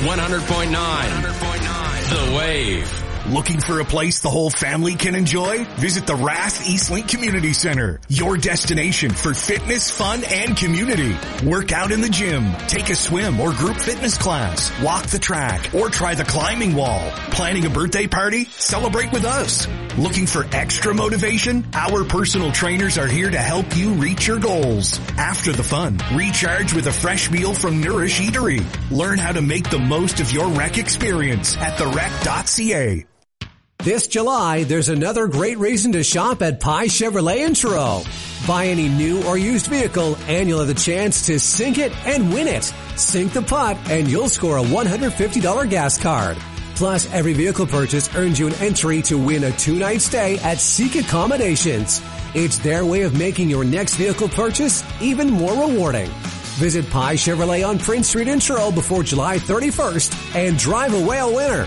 100.9. The Wave. Looking for a place the whole family can enjoy? Visit the Rath Eastlink Community Center, your destination for fitness, fun, and community. Work out in the gym, take a swim or group fitness class, walk the track, or try the climbing wall. Planning a birthday party? Celebrate with us. Looking for extra motivation? Our personal trainers are here to help you reach your goals. After the fun, recharge with a fresh meal from Nourish Eatery. Learn how to make the most of your rec experience at therec.ca. This July, there's another great reason to shop at Pye Chevrolet in Truro. Buy any new or used vehicle and you'll have the chance to sink it and win it. Sink the putt and you'll score a $150 gas card. Plus, every vehicle purchase earns you an entry to win a 2-night stay at Seek Accommodations. It's their way of making your next vehicle purchase even more rewarding. Visit Pye Chevrolet on Prince Street in Truro before July 31st and drive away a winner.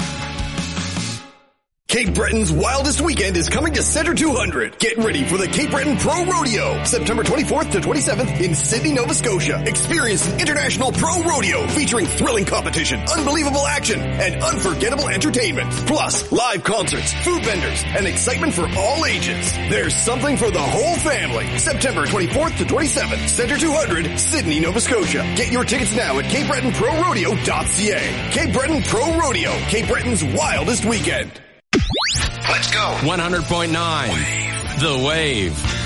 Cape Breton's wildest weekend is coming to Center 200. Get ready for the Cape Breton Pro Rodeo, September 24th to 27th in Sydney, Nova Scotia. Experience an international pro rodeo featuring thrilling competition, unbelievable action, and unforgettable entertainment. Plus, live concerts, food vendors, and excitement for all ages. There's something for the whole family. September 24th to 27th, Center 200, Sydney, Nova Scotia. Get your tickets now at CapeBretonProRodeo.ca. Cape Breton Pro Rodeo, Cape Breton's wildest weekend. Let's go. 100.9. The Wave.